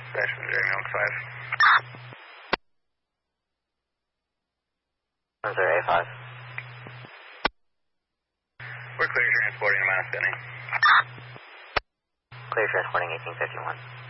Station 0 5. 10A5. We're clear transporting to Mount Sydney. Clear transporting 1851.